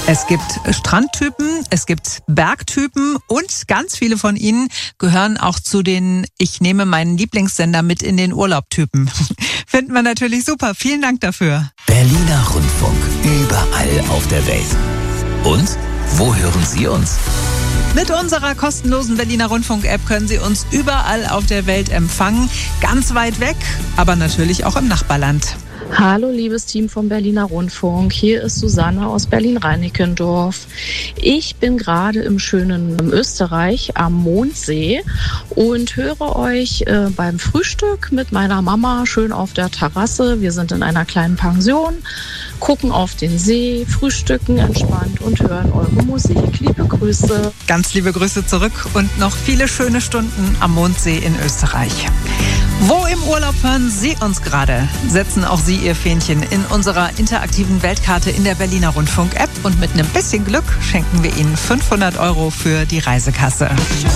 Es gibt Strandtypen, es gibt Bergtypen und ganz viele von ihnen gehören auch zu den Ich nehme meinen Lieblingssender mit in den Urlaub-Typen. Finden wir natürlich super. Vielen Dank dafür. Berliner Rundfunk, überall auf der Welt. Und wo hören Sie uns? Mit unserer kostenlosen Berliner Rundfunk-App können Sie uns überall auf der Welt empfangen. Ganz weit weg, aber natürlich auch im Nachbarland. Hallo liebes Team vom Berliner Rundfunk, hier ist Susanne aus Berlin-Reinickendorf. Ich bin gerade im schönen Österreich am Mondsee und höre euch beim Frühstück mit meiner Mama schön auf der Terrasse. Wir sind in einer kleinen Pension, gucken auf den See, frühstücken entspannt und hören eure Musik. Liebe Grüße. Ganz liebe Grüße zurück und noch viele schöne Stunden am Mondsee in Österreich. Wo im Urlaub hören Sie uns gerade? Setzen auch Sie Ihr Fähnchen in unserer interaktiven Weltkarte in der Berliner Rundfunk-App und mit einem bisschen Glück schenken wir Ihnen 500 € für die Reisekasse.